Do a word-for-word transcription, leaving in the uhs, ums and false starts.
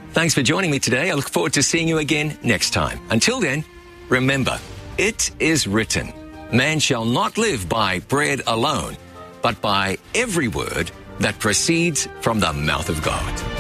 Thanks for joining me today. I look forward to seeing you again next time. Until then, remember, it is written, man shall not live by bread alone, but by every word that proceeds from the mouth of God.